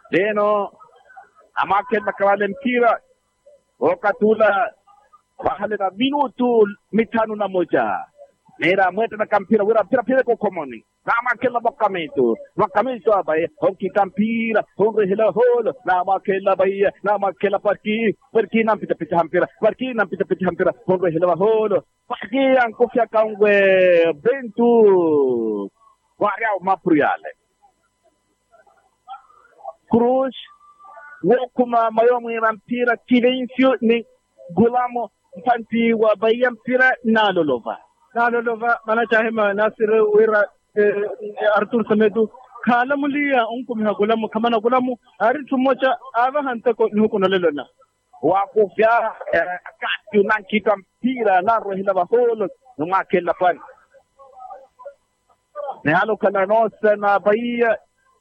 leno amakela kawale mpira wakatula bahale na minutu mitano na moja nera mweta na kampira wira pira ko komoni na makela bakamento abaye honkita mpira honre hela holo na makela baye na makela parki na pita hampira parki na pita hampira honre hela holo parki ankofia kangwe bentu waria mapuriale Cruz wokuma mayo mwira mpira Silencio ni Gulamo mpanti wa Bahia mpira nalolova manachahema Nasir wira Artur Semedu kala mulia unkum ha Gulamo kamana Gulamo aritu mocha ava hantako nuko nalelona wakufya akati unankita mpira na rohila baholo numakela pan ne halo kana nosa na Bahia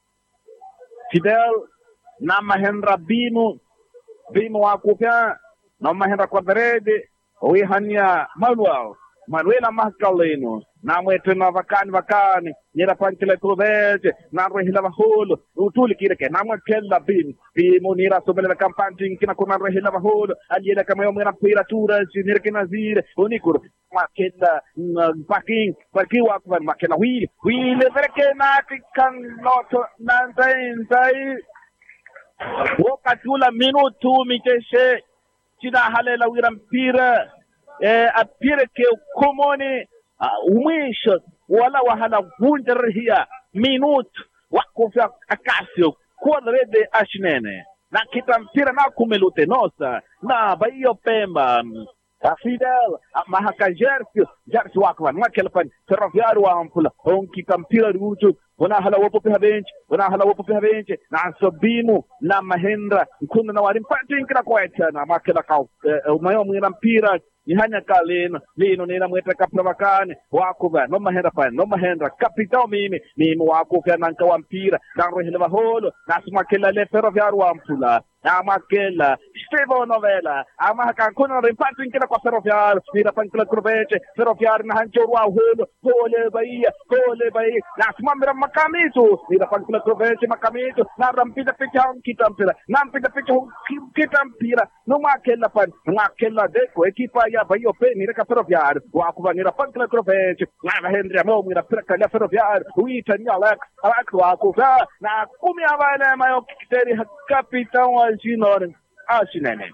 Fidel na Mahendra Bimo wakufya na Mahendra Quadrede oihania Manuela Mascaleno na mwete na vakani nira pankele Crovete na rehila baholo utuli kireke na mwekela Bimo nira sobele kampanti kina kuna rehila baholo aliela kama yo mwera piratura sinira kina zire unikur makela parking wakwa makela wheel vereke na kan noto na ndai wakatula minutu miteshe china halela wira mpira apire ke komoni umwisho wala wahala vunjarihia minutu wakufya akasio Quadrede ashinene na kita mpira na kumelute nosa na Bahia Pemba Fidel mahaka Jersey wakwa mwakelepan Ferroviário wa ampula onkita mpira rutu wana hala wopo pe bench na Sobimo na Mahendra nkuna na wali mpati nkina kwaita na makela kau mayo mwira mpira nihanya kaleno lino nina mweta kapna vakane wakuva no Mahendra kapitao mimi wakuva nanka wa mpira na rohile baholo na sumakela le Ferroviário wa ampula na makela Steve Novela amahaka kuna mpati nkina kwa Ferroviário nina pankela Crovete Ferroviário na hancho wa holo gole Bahia na sumamira makamito nina pankela Crovete makamito na rampida picha kitampira na mpida picha kitampira no makela deko ekipa ya Bahia Pemba nira Ferroviário wakuva nira pankela Crovete na Henry Amo nira piraka la Ferroviário uita ni Alex wakuva na kumi abana mayo kiteri capitão Alginor ashinene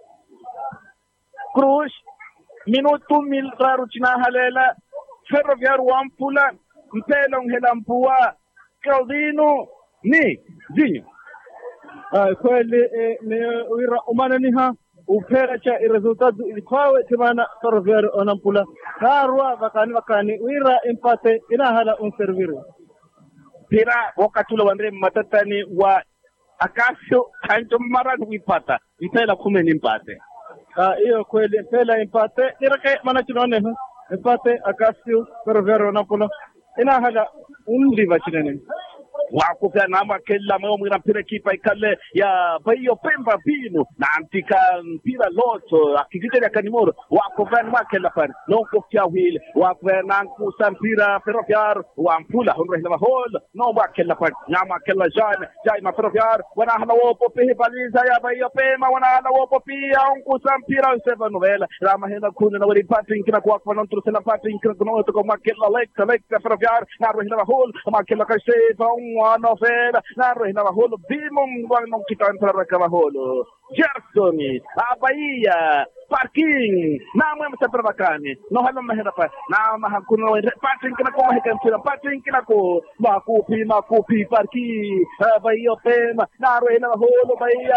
Cruz minuto mil raro china halela Ferroviário wampula mpela ngela mpua Claudino ni zinyo kweli wira umananiha upera cha resultado kwawe timana Ferroviário onampula karwa vakani wira empate inahala serviro pira wakatula wandre matatani wa Akasio kanto maradu wipata mpela kumeni empate hiyo kweli mpela empate nirake manachinoone empate Akasio Ferroviário onampula inahala unliva chinene wakufya na makela mayo mwira mpira kipa ikale ya Bahia Pemba Bino na antika mpira loto akikite ya kanimoro wakufya na makela pan no kofia wheel wakufya na kusa mpira Ferroviário wampula honrehla hol no makela pan na makela jai ma Ferroviário wana hala wopo pe baliza ya Bahia Pemba wana hala wopo pia kusa mpira Steve Novela rama hela kuna na wali patin kina kwa kwa ntro sela patin kina no to makela lek Ferroviário na rohla hol makela ka Steve novela na rohina baholo Bimo ngwang kitantra rakabaholo Gerson Bahia parking na mwema saprakani no halo mahera pa na mahakuno parking kina ko mahikantira parking kina ko makupi parking Bahia Pemba na rohina baholo Bahia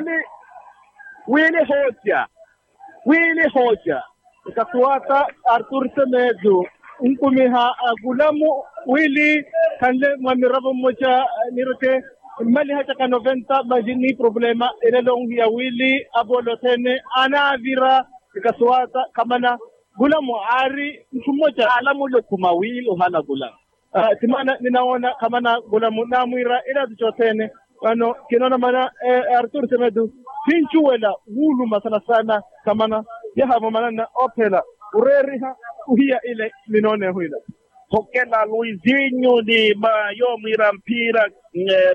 Willy Hoja ikatuata Artur Semedo unkumiha Gulamu Willy kanle mwamirabo moja nirute mali hata ka 90 majini problema ile longi ya Willy abolotene anavira ikaswata kamana Gulamu ari mmoja alamu lo kumawili hala Gulamu timana ninaona kamana Gulamu namwira ila tuchotene wano kinona mana Artur Semedo pinchuela wulu masana sana kamana yahabo manana opela ureriha uhia ile minone huila Hokela Luizinho ni mayo mwira mpira